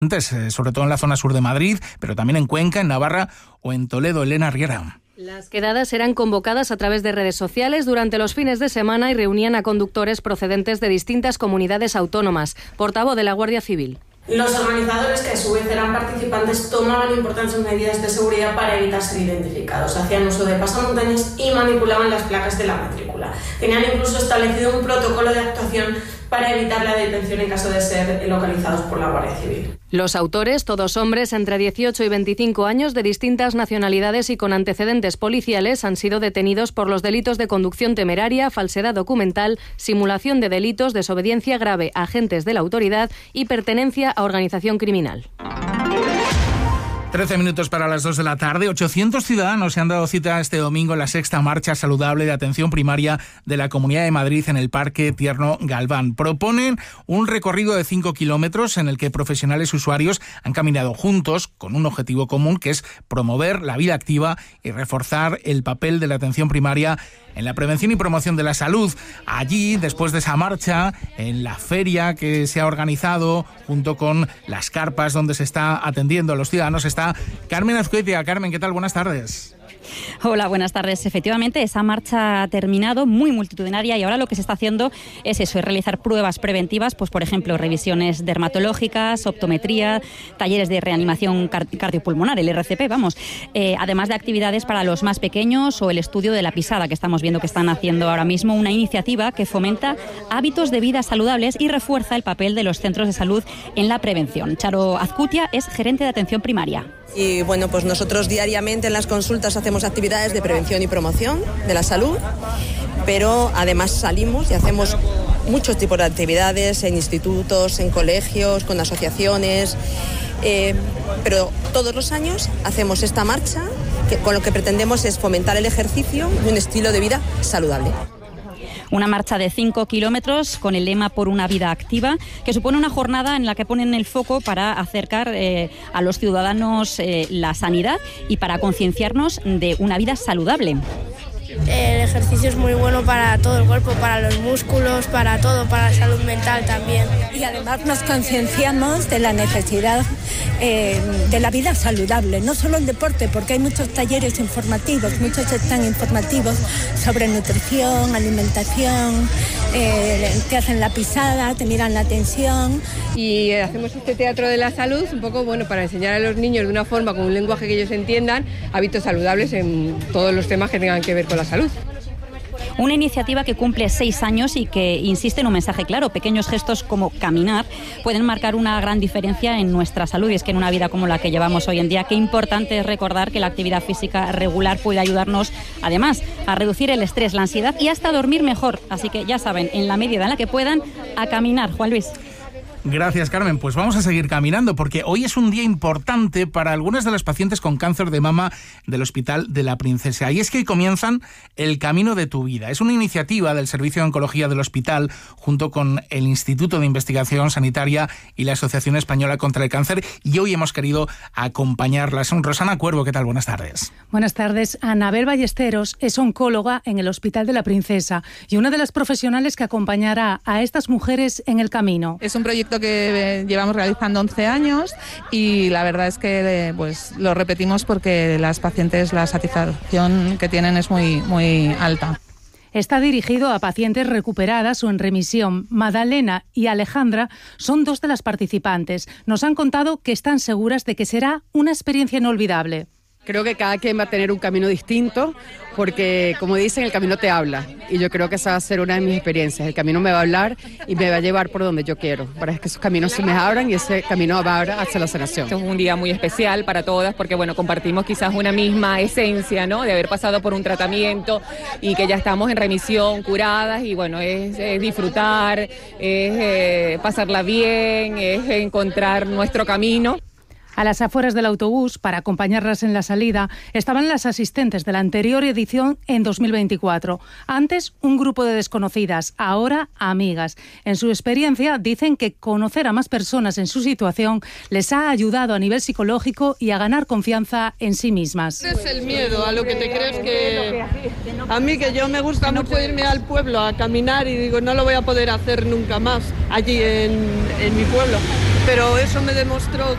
sobre todo en la zona sur de Madrid, pero también en Cuenca, en Navarra o en Toledo. Elena Riera. Las quedadas eran convocadas a través de redes sociales durante los fines de semana y reunían a conductores procedentes de distintas comunidades autónomas. Portavoz de la Guardia Civil. Los organizadores, que a su vez eran participantes, tomaban importantes medidas de seguridad para evitar ser identificados. Hacían uso de pasamontañas y manipulaban las placas de la matrícula. Tenían incluso establecido un protocolo de actuación para evitar la detención en caso de ser localizados por la Guardia Civil. Los autores, todos hombres entre 18 y 25 años de distintas nacionalidades y con antecedentes policiales, han sido detenidos por los delitos de conducción temeraria, falsedad documental, simulación de delitos, desobediencia grave a agentes de la autoridad y pertenencia a organización criminal. 13 minutos para las 2 de la tarde. 800 ciudadanos se han dado cita este domingo en la 6ª Marcha Saludable de Atención Primaria de la Comunidad de Madrid en el Parque Tierno Galván. Proponen un recorrido de 5 kilómetros en el que profesionales y usuarios han caminado juntos con un objetivo común, que es promover la vida activa y reforzar el papel de la atención primaria en la prevención y promoción de la salud. Allí, después de esa marcha, en la feria que se ha organizado junto con las carpas donde se está atendiendo a los ciudadanos, está Carmen Azcuitia. Carmen, ¿qué tal? Buenas tardes. Hola, buenas tardes. Efectivamente, esa marcha ha terminado, muy multitudinaria, y ahora lo que se está haciendo es eso, es realizar pruebas preventivas, pues por ejemplo, revisiones dermatológicas, optometría, talleres de reanimación cardiopulmonar, el RCP, además de actividades para los más pequeños o el estudio de la pisada, que estamos viendo que están haciendo ahora mismo, una iniciativa que fomenta hábitos de vida saludables y refuerza el papel de los centros de salud en la prevención. Charo Azcuitia es gerente de atención primaria. Y bueno, pues nosotros diariamente en las consultas hacemos actividades de prevención y promoción de la salud, pero además salimos y hacemos muchos tipos de actividades en institutos, en colegios, con asociaciones, pero todos los años hacemos esta marcha que con lo que pretendemos es fomentar el ejercicio y un estilo de vida saludable. Una marcha de 5 kilómetros con el lema Por una vida activa, que supone una jornada en la que ponen el foco para acercar a los ciudadanos la sanidad y para concienciarnos de una vida saludable. El ejercicio es muy bueno para todo el cuerpo, para los músculos, para todo, para la salud mental también. Y además nos concienciamos de la necesidad de la vida saludable, no solo el deporte, porque hay muchos talleres informativos, muchos están informativos sobre nutrición, alimentación, te hacen la pisada, te miran la tensión. Y hacemos este teatro de la salud un poco para enseñar a los niños de una forma, con un lenguaje que ellos entiendan, hábitos saludables en todos los temas que tengan que ver con la salud. Una iniciativa que cumple 6 años y que insiste en un mensaje claro. Pequeños gestos como caminar pueden marcar una gran diferencia en nuestra salud, y es que en una vida como la que llevamos hoy en día, qué importante es recordar que la actividad física regular puede ayudarnos, además, a reducir el estrés, la ansiedad y hasta dormir mejor. Así que ya saben, en la medida en la que puedan, a caminar. Juan Luis. Gracias, Carmen. Pues vamos a seguir caminando, porque hoy es un día importante para algunas de las pacientes con cáncer de mama del Hospital de la Princesa. Y es que hoy comienzan el Camino de tu Vida. Es una iniciativa del Servicio de Oncología del Hospital, junto con el Instituto de Investigación Sanitaria y la Asociación Española contra el Cáncer. Y hoy hemos querido acompañarlas. Rosana Cuervo, ¿qué tal? Buenas tardes. Buenas tardes. Anabel Ballesteros es oncóloga en el Hospital de la Princesa y una de las profesionales que acompañará a estas mujeres en el camino. Es un proyecto que llevamos realizando 11 años y la verdad es que lo repetimos porque las pacientes, la satisfacción que tienen es muy alta. Está dirigido a pacientes recuperadas o en remisión. Madalena y Alejandra son 2 de las participantes. Nos han contado que están seguras de que será una experiencia inolvidable. Creo que cada quien va a tener un camino distinto porque, como dicen, el camino te habla. Y yo creo que esa va a ser una de mis experiencias. El camino me va a hablar y me va a llevar por donde yo quiero, para que esos caminos se me abran y ese camino va hacia la sanación. Este es un día muy especial para todas porque, compartimos quizás una misma esencia, ¿no?, de haber pasado por un tratamiento y que ya estamos en remisión, curadas, y es disfrutar, es pasarla bien, es encontrar nuestro camino. A las afueras del autobús, para acompañarlas en la salida, estaban las asistentes de la anterior edición en 2024. Antes, un grupo de desconocidas, ahora amigas. En su experiencia, dicen que conocer a más personas en su situación les ha ayudado a nivel psicológico y a ganar confianza en sí mismas. Es el miedo a lo que te crees que... A mí, que yo me gusta mucho irme al pueblo a caminar y digo, no lo voy a poder hacer nunca más allí en mi pueblo. pero eso me demostró